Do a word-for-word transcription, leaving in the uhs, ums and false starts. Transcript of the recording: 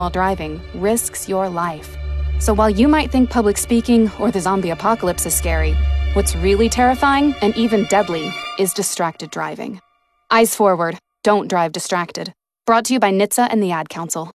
while driving risks your life. So while you might think public speaking or the zombie apocalypse is scary, what's really terrifying and even deadly is distracted driving. Eyes forward, don't drive distracted. Brought to you by N H T S A and the Ad Council.